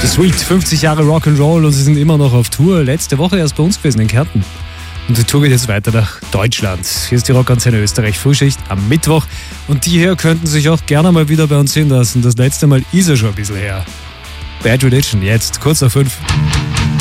The Sweet, 50 Jahre Rock'n'Roll und sie sind immer noch auf Tour. Letzte Woche erst bei uns gewesen in Kärnten. Und die Tour geht jetzt weiter nach Deutschland. Hier ist die Rockantenne Österreich Frühschicht am Mittwoch. Und die hier könnten sich auch gerne mal wieder bei uns sehen lassen. Das letzte Mal ist er schon ein bisschen her. Bad Religion, jetzt kurz nach 5.